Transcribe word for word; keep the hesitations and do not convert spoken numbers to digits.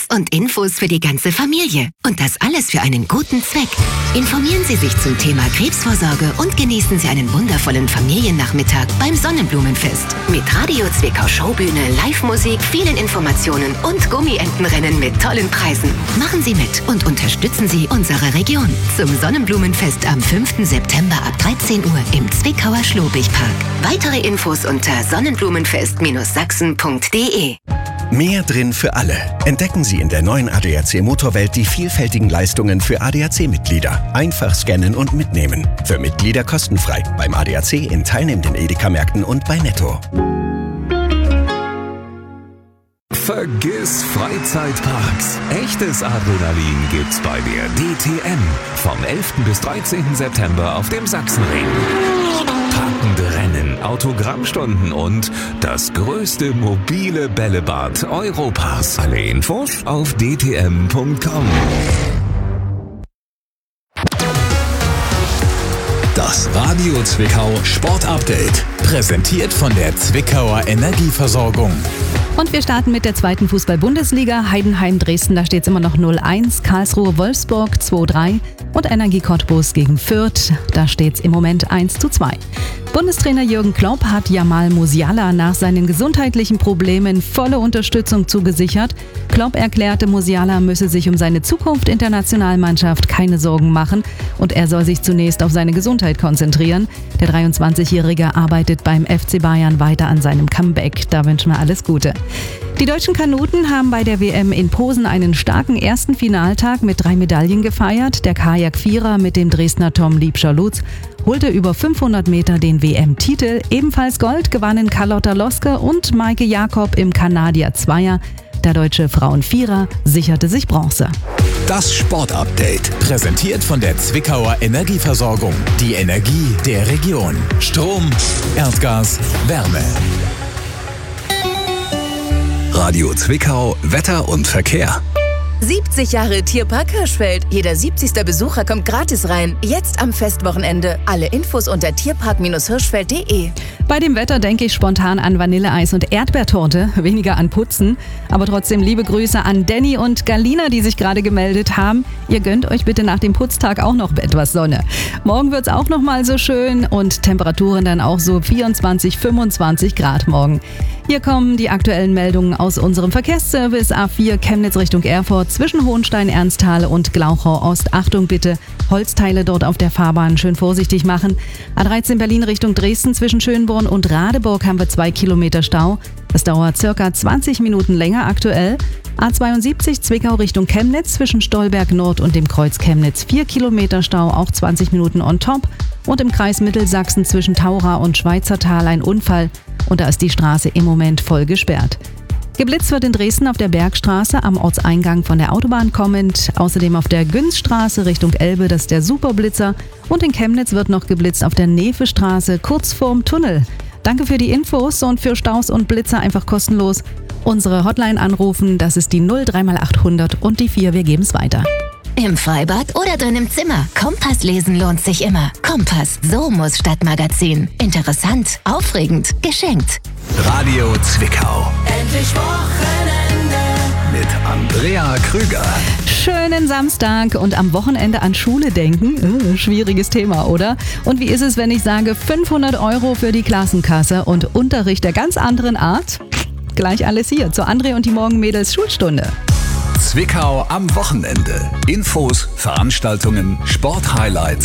Tipps und Infos für die ganze Familie. Und das alles für einen guten Zweck. Informieren Sie sich zum Thema Krebsvorsorge und genießen Sie einen wundervollen Familiennachmittag beim Sonnenblumenfest. Mit Radio Zwickau Showbühne, Live-Musik, vielen Informationen und Gummientenrennen mit tollen Preisen. Machen Sie mit und unterstützen Sie unsere Region. Zum Sonnenblumenfest am fünften September ab dreizehn Uhr im Zwickauer Schlobichpark. Weitere Infos unter sonnenblumenfest Sachsen punkt de. Mehr drin für alle. Entdecken Sie in der neuen A D A C Motorwelt die vielfältigen Leistungen für A D A C-Mitglieder. Einfach scannen und mitnehmen. Für Mitglieder kostenfrei. Beim A D A C in teilnehmenden Edeka-Märkten und bei Netto. Vergiss Freizeitparks. Echtes Adrenalin gibt's bei der D T M. Vom elften bis dreizehnten September auf dem Sachsenring. Packende Rennen, Autogrammstunden und das größte mobile Bällebad Europas. Alle Infos auf d t m punkt com. Das Radio Zwickau Sport Update. Präsentiert von der Zwickauer Energieversorgung. Und wir starten mit der zweiten Fußball-Bundesliga. Heidenheim Dresden, da steht es immer noch null eins. Karlsruhe Wolfsburg zwei drei. Und Energie Cottbus gegen Fürth, da steht es im Moment eins zu zwei. Bundestrainer Jürgen Klopp hat Jamal Musiala nach seinen gesundheitlichen Problemen volle Unterstützung zugesichert. Klopp erklärte, Musiala müsse sich um seine Zukunft in der Nationalmannschaft keine Sorgen machen und er soll sich zunächst auf seine Gesundheit konzentrieren. Der dreiundzwanzigjährige arbeitet beim F C Bayern weiter an seinem Comeback. Da wünschen wir alles Gute. Die deutschen Kanuten haben bei der W M in Posen einen starken ersten Finaltag mit drei Medaillen gefeiert. Der Kajak-Vierer mit dem Dresdner Tom Liebscher-Lutz holte über fünfhundert Meter den W M-Titel. Ebenfalls Gold gewannen Carlotta Loske und Maike Jakob im Kanadier-Zweier. Der deutsche Frauenvierer sicherte sich Bronze. Das Sportupdate. Präsentiert von der Zwickauer Energieversorgung. Die Energie der Region. Strom, Erdgas, Wärme. Radio Zwickau, Wetter und Verkehr. siebzig Jahre Tierpark Hirschfeld. Jeder siebzigste Besucher kommt gratis rein. Jetzt am Festwochenende. Alle Infos unter tierpark hirschfeld punkt de. Bei dem Wetter denke ich spontan an Vanilleeis und Erdbeertorte, weniger an Putzen. Aber trotzdem liebe Grüße an Danny und Galina, die sich gerade gemeldet haben. Ihr gönnt euch bitte nach dem Putztag auch noch etwas Sonne. Morgen wird es auch noch mal so schön und Temperaturen dann auch so vierundzwanzig, fünfundzwanzig Grad morgen. Hier kommen die aktuellen Meldungen aus unserem Verkehrsservice. A vier Chemnitz Richtung Erfurt zwischen Hohenstein, Ernsthal und Glauchau Ost. Achtung bitte, Holzteile dort auf der Fahrbahn schön vorsichtig machen. A dreizehn Berlin Richtung Dresden zwischen Schönborn und Radeburg haben wir zwei Kilometer Stau. Das dauert circa zwanzig Minuten länger aktuell. A zweiundsiebzig Zwickau Richtung Chemnitz zwischen Stolberg Nord und dem Kreuz Chemnitz vier Kilometer Stau, auch zwanzig Minuten on top. Und im Kreis Mittelsachsen zwischen Taura und Schweizertal ein Unfall und da ist die Straße im Moment voll gesperrt. Geblitzt wird in Dresden auf der Bergstraße am Ortseingang von der Autobahn kommend. Außerdem auf der Günzstraße Richtung Elbe, das ist der Superblitzer. Und in Chemnitz wird noch geblitzt auf der Nevestraße kurz vorm Tunnel. Danke für die Infos und für Staus und Blitzer einfach kostenlos. Unsere Hotline anrufen, das ist die null drei mal achthundert und die vier, wir geben es weiter. Im Freibad oder drin im Zimmer. Kompass lesen lohnt sich immer. Kompass, so muss Stadtmagazin. Interessant, aufregend, geschenkt. Radio Zwickau. Endlich Wochenende. Mit Andrea Krüger. Schönen Samstag und am Wochenende an Schule denken. Äh, schwieriges Thema, oder? Und wie ist es, wenn ich sage fünfhundert Euro für die Klassenkasse und Unterricht der ganz anderen Art? Gleich alles hier zur André und die Morgenmädels Schulstunde. Zwickau am Wochenende. Infos, Veranstaltungen, Sporthighlights